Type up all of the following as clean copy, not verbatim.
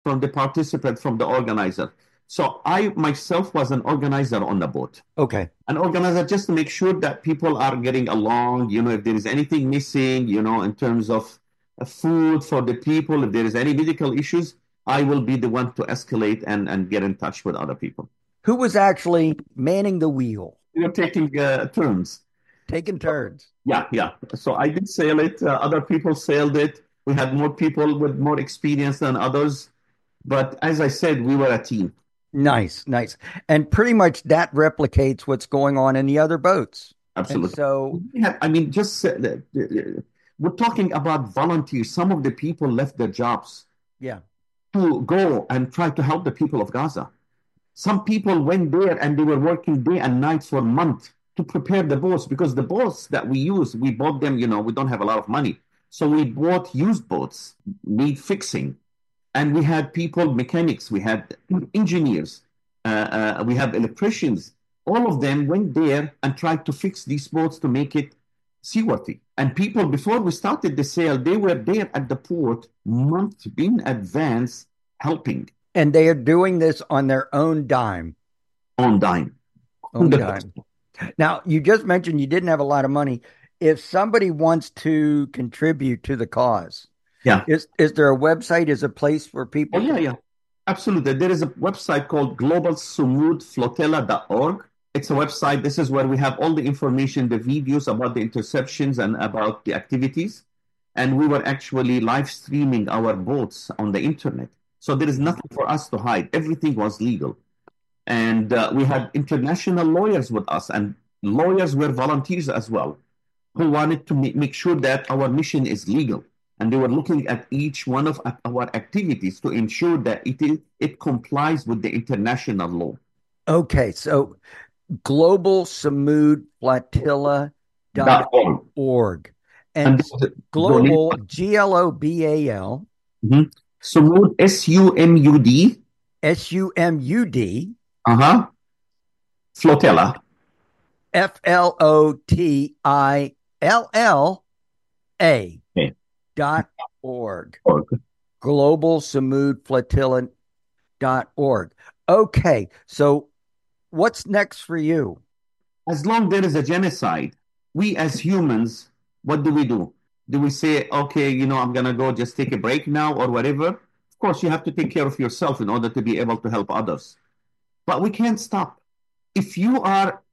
from the participant, from the organizer. So I myself was an organizer on the boat. Okay. An organizer just to make sure that people are getting along, if there is anything missing, in terms of food for the people, if there is any medical issues, I will be the one to escalate and get in touch with other people. Who was actually manning the wheel, You're taking turns. taking turns? Yeah, yeah. So I did sail it. Other people sailed it. We had more people with more experience than others. But as I said, we were a team. Nice, nice. And pretty much that replicates what's going on in the other boats. And Absolutely. so, I mean, we're talking about volunteers. Some of the people left their jobs yeah. to go and try to help the people of Gaza. Some people went there and they were working day and night for months to prepare the boats because the boats that we use, we bought them, we don't have a lot of money. So we bought used boats, need fixing. And we had people, mechanics, we had engineers, we have electricians. All of them went there and tried to fix these boats to make it seaworthy. And people, before we started the sail, they were there at the port months in advance helping And they are doing this on their own dime. on dime. Own dime. Now, you just mentioned you didn't have a lot of money. If somebody wants to contribute to the cause, Yeah. is there a website, is a place for Oh, people yeah, to? yeah. Absolutely. There is a website called globalsumudflotilla.org. It's a website. This is where we have all the information, the videos about the interceptions and about the activities. And we were actually live streaming our boats on the internet. So there is nothing for us to hide. Everything was legal. And we had international lawyers with us, and lawyers were volunteers as well, who wanted to make sure that our mission is legal. And they were looking at each one of our activities to ensure that it complies with the international law. Okay, so global samud flotilla dot .org. org And and this is donate. global GLOBAL Mhm. Sumud, SUMUD, SUMUD uh-huh, flotilla. FLOTILLA Okay. dot org. Org. Global samud flotilla dot org. Okay, so what's next for you? As long there is a genocide, we as humans, what do we do? Do we say, okay, I'm going to go just take a break now or whatever? Of course, you have to take care of yourself in order to be able to help others. But we can't stop. If you are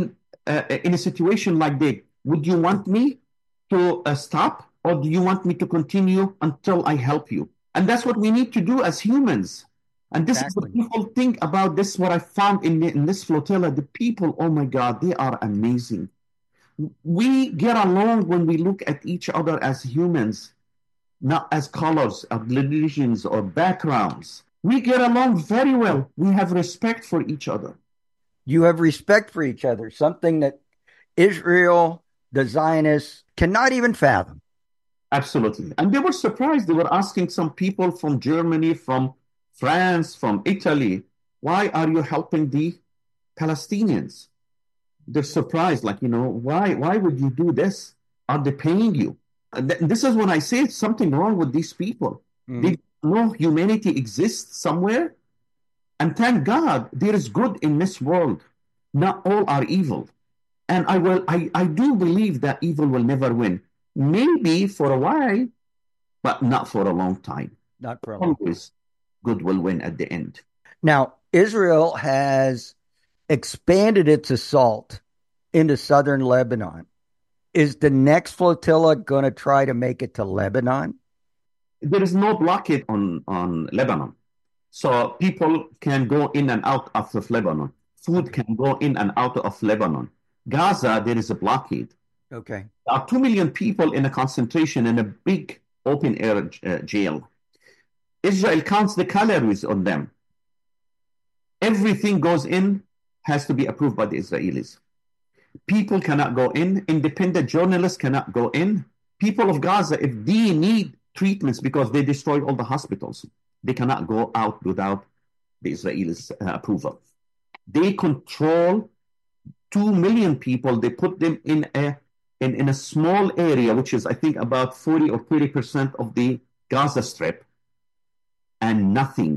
in a situation like that, would you want me to stop, or do you want me to continue until I help you? And that's what we need to do as humans. And this is the Exactly. beautiful thing about this, what I found in this flotilla. The people, oh my God, they are amazing. We get along when we look at each other as humans, not as colors, of religions, or backgrounds. We get along very well. We have respect for each other. You have respect for each other, something that Israel, the Zionists, cannot even fathom. Absolutely. And they were surprised. They were asking some people from Germany, from France, from Italy, why are you helping the Palestinians? They're surprised, like, why would you do this? Are they paying you? This is when I say it's something wrong with these people. Mhm. They know humanity exists somewhere. And thank God there is good in this world. Not all are evil. And I do believe that evil will never win. Maybe for a while, but not for a long time. Not for a long time. Always good will win at the end. Now, Israel has expanded its assault into southern Lebanon. Is the next flotilla going to try to make it to Lebanon? There is no blockade on Lebanon. So people can go in and out of Lebanon. Food Okay. can go in and out of Lebanon. Gaza, there is a blockade. Okay. There are 2 million people in a concentration in a big open air jail. Israel counts the calories on them. Everything goes in, has to be approved by the Israelis. People cannot go in. Independent journalists cannot go in. People of Gaza, if they need treatments because they destroyed all the hospitals, they cannot go out without the Israelis' approval. They control 2 million people. They put them in a small area, which is, I think, about 40 or 30% of the Gaza Strip. and nothing